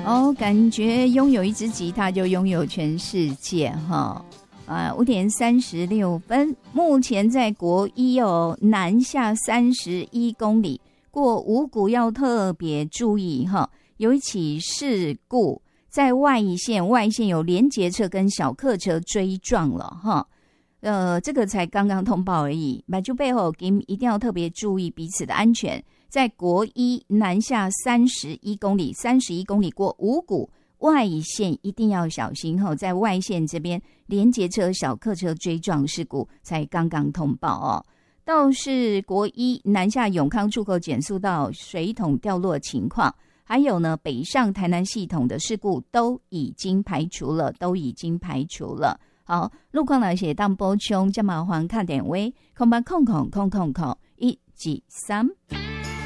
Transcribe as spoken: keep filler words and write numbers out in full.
哦，感觉拥有一支吉他就拥有全世界哈。啊，五点三十六分，目前在国一哦，南下三十一公里，过五股要特别注意哈。有一起事故在外线，外线有联结车跟小客车追撞了哈。呃，这个才刚刚通报而已，马就背后给一定要特别注意彼此的安全。在国一南下三十一公里，三十一公里过五股。外线一定要小心哈，在外线这边联结车、小客车追撞事故才刚刚通报哦。倒是国一南下永康出口减速道水桶掉落情况，还有呢北上台南系统的事故都已经排除了，都已经排除了。好，路况来写当波冲，加麻烦看点位，空八空空空空空一几三。